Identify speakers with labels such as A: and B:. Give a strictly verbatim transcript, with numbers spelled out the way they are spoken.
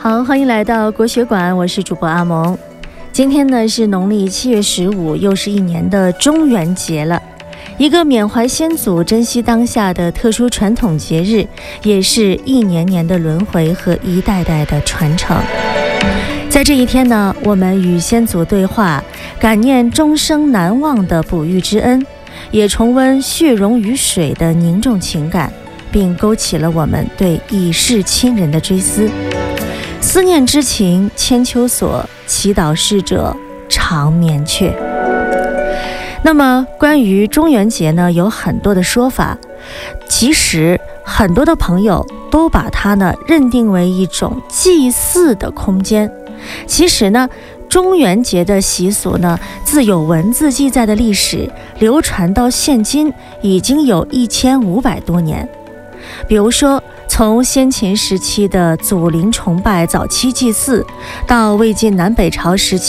A: 好，欢迎来到国学馆，我是主播阿蒙。今天呢是农历七月十五，又是一年的中元节了，一个缅怀先祖、珍惜当下的特殊传统节日，也是一年年的轮回和一代代的传承。在这一天呢，我们与先祖对话，感念终生难忘的哺育之恩，也重温血溶于水的凝重情感，并勾起了我们对已逝亲人的追思。思念之情千秋所，祈祷逝者长眠阙。那么关于中元节呢，有很多的说法，其实很多的朋友都把它呢认定为一种祭祀的空间。其实呢，中元节的习俗呢，自有文字记载的历史，流传到现今已经有一千五百多年。比如说，从先秦时期的祖灵崇拜、早期祭祀，到魏晋南北朝时期